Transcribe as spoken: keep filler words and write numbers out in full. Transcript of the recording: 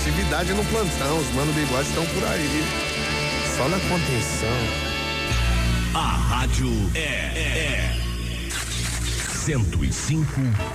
atividade no plantão, os mano bigode estão por aí. Só na contenção. A rádio é, é, é cento e cinco